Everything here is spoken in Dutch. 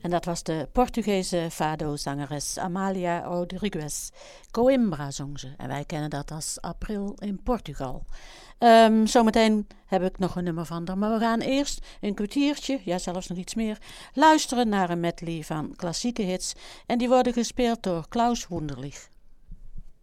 En dat was de Portugese fado-zangeres Amália Rodrigues. Coimbra zong ze. En wij kennen dat als April in Portugal. Zometeen heb ik nog een nummer van haar. Maar we gaan eerst een kwartiertje, ja zelfs nog iets meer, luisteren naar een medley van klassieke hits. En die worden gespeeld door Klaus Wunderlich.